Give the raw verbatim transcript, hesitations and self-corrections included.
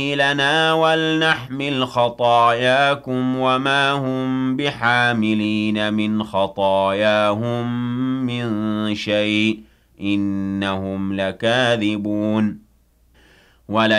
لنا ولنحمل خطاياكم وما هم بحاملين من خطاياهم من شيء إنهم لكاذبون ولا